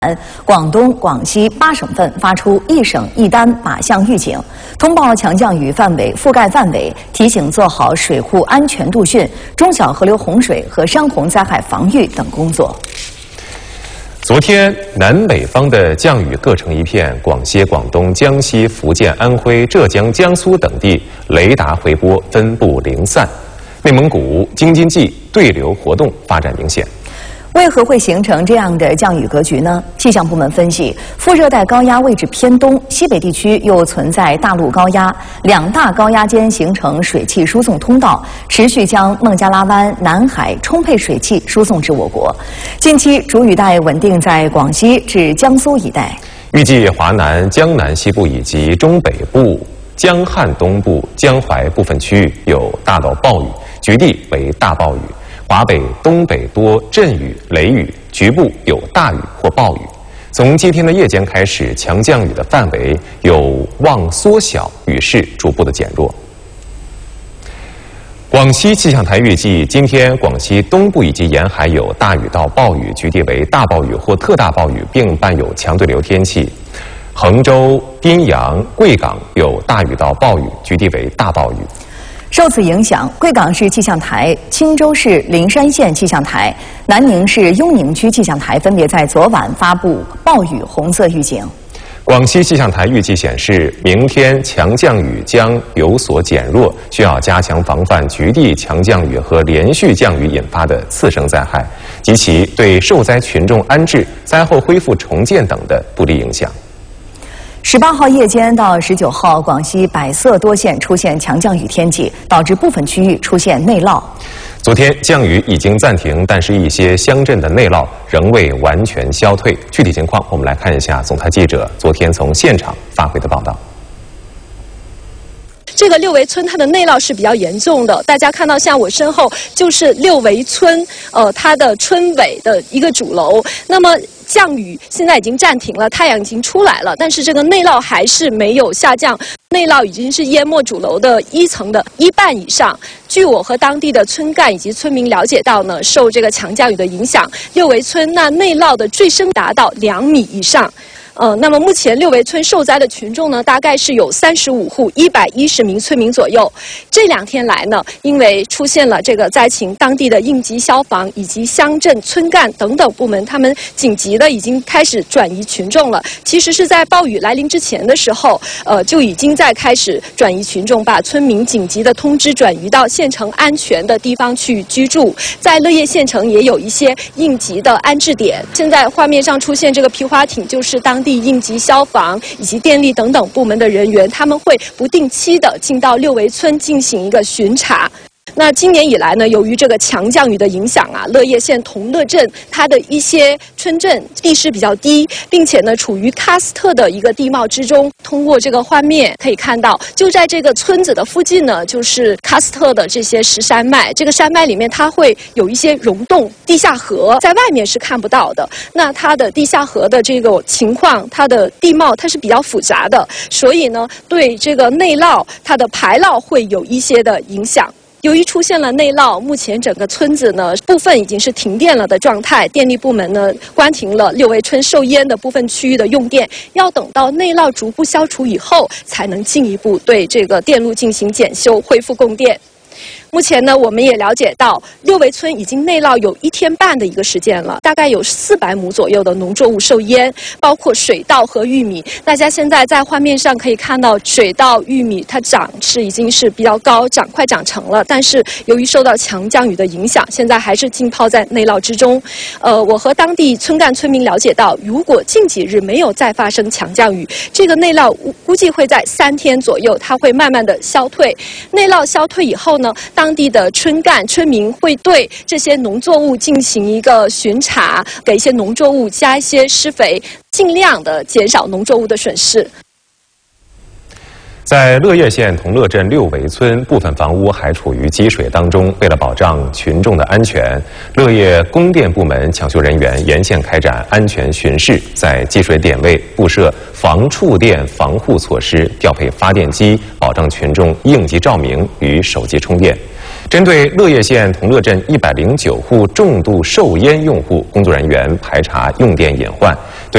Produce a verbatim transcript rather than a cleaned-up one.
广东、广西八省份发出一省一单靶向预警，通报强降雨范围、覆盖范围，提醒做好水库安全度汛、中小河流洪水和山洪灾害防御等工作。 昨天，南北方的降雨各成一片，广西、广东、江西、福建、安徽、浙江、江苏等地雷达回波分布零散，内蒙古、京津冀对流活动发展明显。 为何会形成这样的降雨格局呢？气象部门分析，副热带高压位置偏东，西北地区又存在大陆高压，两大高压间形成水汽输送通道，持续将孟加拉湾、南海充沛水汽输送至我国。近期主雨带稳定在广西至江苏一带， 预计华南、江南西部以及中北部、江汉东部、江淮部分区域有大到暴雨，局地为大暴雨。华北、东北多阵雨、雷雨，局部有大雨或暴雨。从今天的夜间开始，强降雨的范围有望缩小，雨势逐步的减弱。广西气象台预计，今天广西东部以及沿海有大雨到暴雨，局地为大暴雨或特大暴雨，并伴有强对流天气。衡州、宾阳、贵港有大雨到暴雨，局地为大暴雨。 受此影响，贵港市气象台、钦州市灵山县气象台、南宁市雍宁区气象台分别在昨晚发布暴雨红色预警。 广西气象台预计显示，明天强降雨将有所减弱，需要加强防范局地强降雨和连续降雨引发的次生灾害及其对受灾群众安置、灾后恢复重建等的不利影响。 十八号夜间到十九号，广西百色多县出现强降雨天气，导致部分区域出现内涝。 昨天降雨已经暂停，但是一些乡镇的内涝仍未完全消退。具体情况，我们来看一下总台记者昨天从现场发回的报道。 这个六围村它的内涝是比较严重的，大家看到像我身后就是六围村，呃，它的村委的一个主楼。那么降雨现在已经暂停了，太阳已经出来了，但是这个内涝还是没有下降，内涝已经是淹没主楼的一层的一半以上。据我和当地的村干以及村民了解到呢，受这个强降雨的影响，六围村那内涝的最深达到两米以上。呃，那么目前六围村受灾的群众呢，大概是有三十五户、一百一十名村民左右。这两天来呢，因为出现了这个灾情，当地的应急消防以及乡镇村干等等部门，他们紧急的已经开始转移群众了。其实是在暴雨来临之前的时候，呃，就已经在开始转移群众，把村民紧急的通知转移到县城安全的地方去居住。在乐业县城也有一些应急的安置点。现在画面上出现这个皮划艇，就是当地应急消防以及电力等等部门的人员，他们会不定期的进到六围村进行一个巡查。那今年以来呢，由于这个强降雨的影响啊，乐业县同乐镇它的一些村镇地势比较低，并且呢处于喀斯特的一个地貌之中。通过这个画面可以看到，就在这个村子的附近呢，就是喀斯特的这些石山脉。这个山脉里面它会有一些溶洞地下河，在外面是看不到的。那它的地下河的这个情况，它的地貌它是比较复杂的，所以呢对这个内涝它的排涝会有一些的影响。由于出现了内涝，目前整个村子呢部分已经是停电了的状态，电力部门呢关停了六围村受淹的部分区域的用电，要等到内涝逐步消除以后，才能进一步对这个电路进行检修，恢复供电。目前呢，我们也了解到，六围村已经内涝有一天半的一个时间了，大概有四百亩左右的农作物受淹，包括水稻和玉米。大家现在在画面上可以看到，水稻、玉米它长势已经是比较高，长快长成了，但是由于受到强降雨的影响，现在还是浸泡在内涝之中。呃，我和当地村干村民了解到，如果近几日没有再发生强降雨，这个内涝估计会在三天左右，它会慢慢的消退。内涝消退以后呢，当地的村干村民会对这些农作物进行一个巡查，给一些农作物加一些施肥，尽量的减少农作物的损失。 在乐业县同乐镇六围村，部分房屋还处于积水当中。为了保障群众的安全，乐业供电部门抢修人员沿线开展安全巡视，在积水点位布设防触电防护措施，调配发电机，保障群众应急照明与手机充电。 针对乐业县同乐镇一百零九户重度受烟用户，工作人员排查用电隐患。